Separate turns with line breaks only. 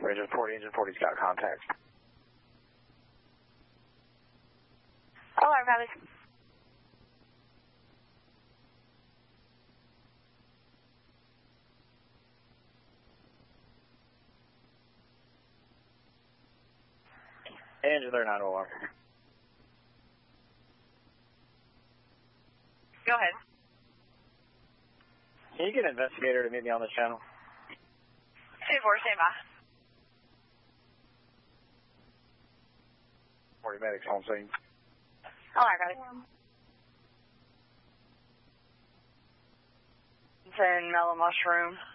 Engine 40. Engine 40's got contact.
Alarm, Valley.
Engine 39 alarm.
Go ahead.
Can you get an investigator to meet me on this channel?
2-4, stand by.
40 medics on scene.
Alarm, Valley. It's in Mellow Mushroom.